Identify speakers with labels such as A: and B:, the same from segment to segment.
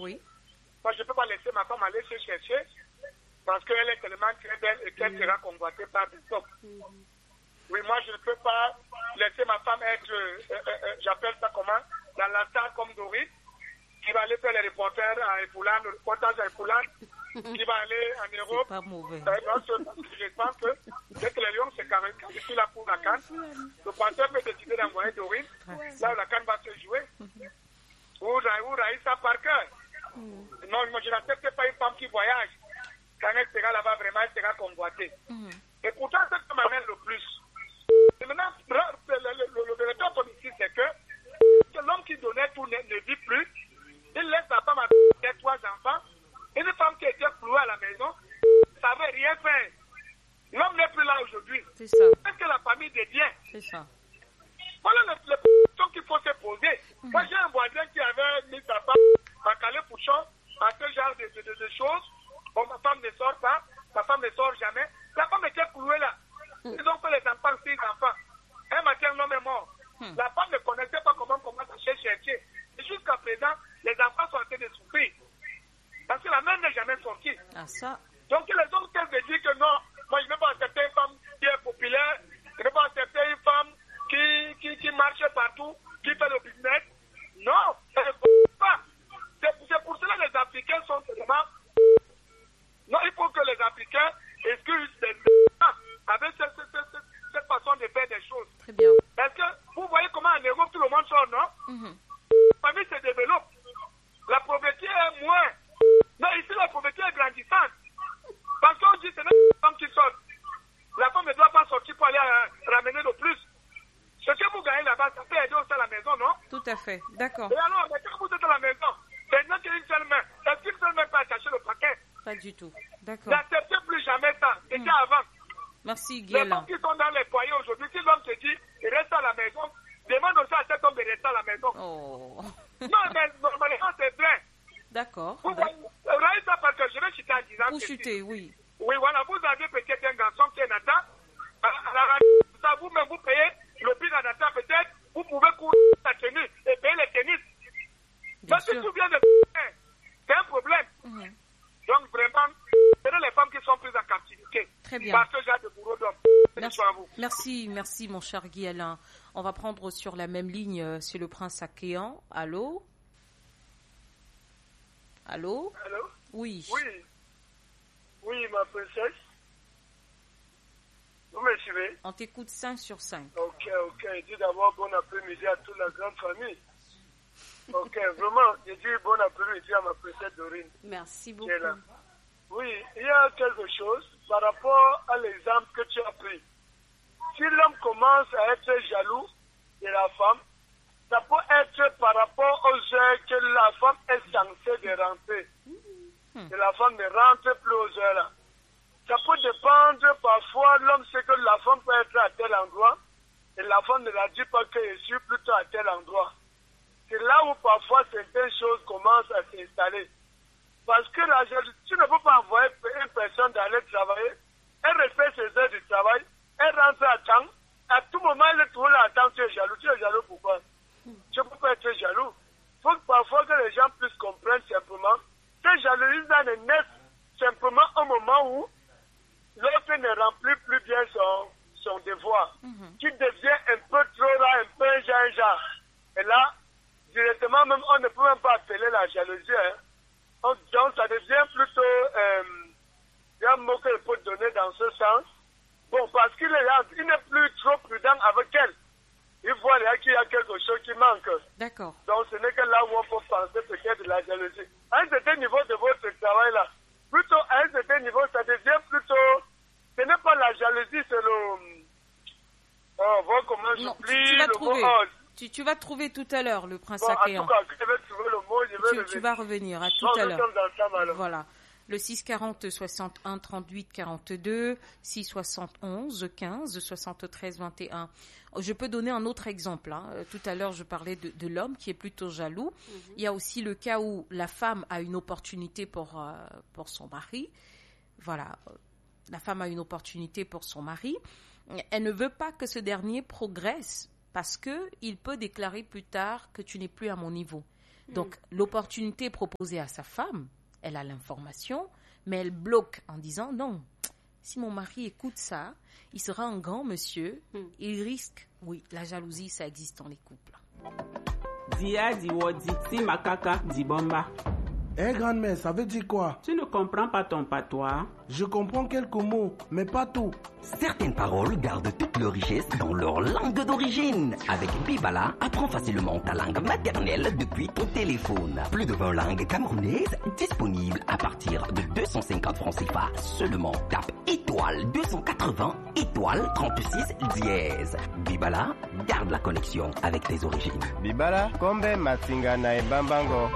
A: Oui.
B: Moi, je ne peux pas laisser ma femme aller se chercher parce qu'elle est tellement très belle et qu'elle sera convoitée par des hommes. Oui, moi, je ne peux pas laisser ma femme être, j'appelle ça comment, dans la salle comme Doris, qui va aller faire les reporters à Epoulan, le reportage à Epoulan, qui va aller en Europe.
A: C'est pas mauvais.
B: Je pense que dès que les lions se carrent, quand je suis là pour la canne, le pasteur peut décider d'envoyer Doris, là où la canne va se jouer. Ou Raïssa Parker. Non, moi, je n'accepte pas une femme qui voyage. Quand elle sera là-bas, vraiment, elle sera convoitée. Et pourtant, c'est ce qui m'amène le plus. Et maintenant, le véritable problème ici, c'est que l'homme qui donnait tout ne vit plus. Il laisse sa femme avec 3 enfants. Une femme qui était clouée à la maison, ne savait rien faire. L'homme n'est plus là aujourd'hui.
A: C'est ça.
B: Est-ce que la famille devient?
A: C'est ça.
B: Voilà les questions qu'il faut se poser. Moi, j'ai un voisin qui avait mis sa femme en calé-pouchon, à ce genre de choses. Bon, ma femme ne sort pas, ma femme ne sort jamais. La femme était clouée là. Ils ont fait les enfants, 6 enfants. Un matin, l'homme est mort. La femme ne connaissait pas comment à chercher. Et jusqu'à présent, les enfants sont en train de souffrir. Parce que la mère n'est jamais sortie.
A: Ah, ça.
B: Donc, les hommes qui veulent dire que non, moi, je ne vais pas accepter une femme qui est populaire, je ne vais pas accepter une femme qui marche partout, qui fait le business. Non, ça ne faut pas. C'est pour cela que les Africains sont vraiment... Non, il faut que les Africains excusent les avec cette façon de faire des choses.
A: Très bien.
B: Parce que vous voyez comment en Europe tout le monde sort, non? La famille se développe. La pauvreté est moins. Non, ici la pauvreté est grandissante. Parce qu'on dit que c'est une femme qui sort. La femme ne doit pas sortir pour aller ramener le plus. Ce que vous gagnez là-bas, ça peut aider aussi à la maison, non?
A: Tout à fait. D'accord.
B: Et alors, mais quand vous êtes à la maison, maintenant qu'il y a une seule main, est-ce qu'une seule main peut attacher le paquet?
A: Pas du tout. D'accord.
B: N'acceptez plus jamais ça. C'était avant.
A: Merci,
B: Les
A: Guéla.
B: femmes qui sont dans les foyers aujourd'hui, si l'homme te dit, il reste à la maison, demande aussi à cet homme de rester à la maison.
A: Oh.
B: Non, mais normalement, c'est vrai.
A: D'accord.
B: Vous voyez ça parce que je vais chuter en disant
A: Vous
B: ceci.
A: chutez, oui.
B: Oui, voilà, vous avez peut-être un garçon qui est Nathan. À la radio, ça, vous-même, vous payez le prix d'un Nathan, peut-être, vous pouvez courir la tenue et payer les tennis.
A: Bien
B: Mais si
A: sûr.
B: tout vient de c'est un problème. Donc, vraiment, c'est les femmes qui sont prises en captivité.
A: Très bien.
B: Parce que j'ai de bourreaux d'hommes.
A: Merci,
B: À vous.
A: merci, mon cher Guy Alain. On va prendre sur la même ligne, c'est le prince Akéan. Allô? Allô?
B: Allô?
A: Oui.
B: Oui, ma princesse. Vous me suivez?
A: On t'écoute 5 sur 5.
B: Ok. Je dis d'abord bon après-midi à toute la grande famille. Ok, vraiment, je dis bon après-midi à ma princesse Dorine.
A: Merci
B: Qui est là.
A: beaucoup.
B: Oui, il y a quelque chose par rapport à l'exemple que tu as pris. Si l'homme commence à être jaloux de la femme, ça peut être par rapport aux heures que la femme est censée de rentrer. Et la femme ne rentre plus aux heures là. Ça peut dépendre parfois, l'homme sait que la femme peut être à tel endroit, et la femme ne la dit pas que je suis plutôt à tel endroit. C'est là où parfois certaines choses commencent à s'installer. Parce que tu ne peux pas envoyer une personne d'aller travailler, elle respecte ses heures de travail, elle rentre à temps, à tout moment elle est toujours là à temps, tu es jaloux pourquoi? Tu ne peux pas être jaloux. Il faut que parfois que les gens puissent comprendre simplement que jalousie ne naît simplement au moment où l'autre ne remplit plus bien son devoir, qui devient un peu trop là, un peu genre. Et là, directement même, on ne peut même pas appeler la jalousie. Donc, ça devient plutôt un mot que je peux donner dans ce sens. Bon, parce qu'il n'est plus trop prudent avec elle. Il voit là qu'il y a quelque chose qui manque.
A: D'accord.
B: Donc, ce n'est que là où on peut penser peut-être de la jalousie. À un certain niveau de votre travail là, plutôt à un certain niveau, ça devient plutôt... Ce n'est pas la jalousie, c'est le... voilà comment j'oublie
A: tu vas
B: le
A: trouver.
B: mot.
A: Tu vas trouver tout à l'heure le prince
B: Bon, en
A: Akéan.
B: tout cas, je vais trouver le mot, je vais revenir.
A: Tu vas revenir à tout
B: Bon,
A: à
B: nous
A: l'heure.
B: sommes ensemble, alors.
A: Voilà. Le 640 61 38 42, 671 15 73 21. Je peux donner un autre exemple. Tout à l'heure, je parlais de l'homme qui est plutôt jaloux. Il y a aussi le cas où la femme a une opportunité pour son mari. Voilà. La femme a une opportunité pour son mari. Elle ne veut pas que ce dernier progresse parce qu'il peut déclarer plus tard que tu n'es plus à mon niveau. Donc, l'opportunité proposée à sa femme, elle a l'information, mais elle bloque en disant non. Si mon mari écoute ça, il sera un grand monsieur, il risque, oui, la jalousie, ça existe dans les couples.
C: Dia diwodi, si makaka dibomba.
D: Eh grand-mère, ça veut dire quoi?
C: Tu ne comprends pas ton patois?
D: Je comprends quelques mots, mais pas tout.
E: Certaines paroles gardent toute leur richesse dans leur langue d'origine. Avec Bibala, apprends facilement ta langue maternelle depuis ton téléphone. Plus de 20 langues camerounaises disponibles à partir de 250 francs CFA seulement. Tape étoile 280 étoile 36 dièse. Bibala, garde la connexion avec tes origines.
F: Bibala, kombe matinga na ebambango.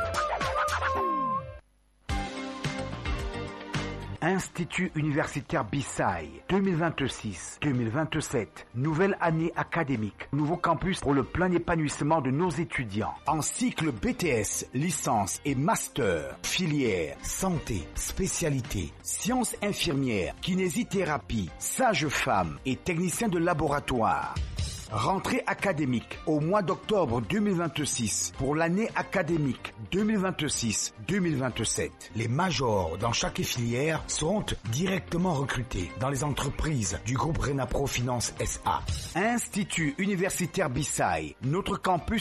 G: Institut universitaire Bissai 2026-2027. Nouvelle année académique. Nouveau campus pour le plein épanouissement de nos étudiants.
H: En cycle BTS, licence et master. Filière, santé, spécialité, sciences infirmières, kinésithérapie, sage-femme et technicien de laboratoire. Rentrée académique au mois d'octobre 2026 pour l'année académique 2026-2027. Les majors dans chaque filière seront directement recrutés dans les entreprises du groupe Renapro Finance SA. Institut universitaire Bissai, notre campus